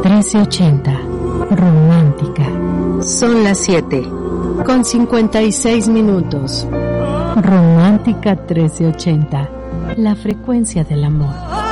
1380. Romántica. Son las 7:56. Romántica 1380. La frecuencia del amor.